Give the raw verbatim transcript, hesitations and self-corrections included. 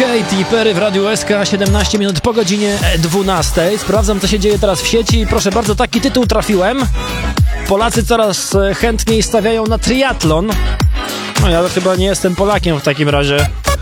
Katy Perry w Radiu S K, siedemnaście minut po godzinie dwunastej. Sprawdzam, co się dzieje teraz w sieci. Proszę bardzo, taki tytuł trafiłem. Polacy coraz chętniej stawiają na triatlon. No ja chyba nie jestem Polakiem w takim razie.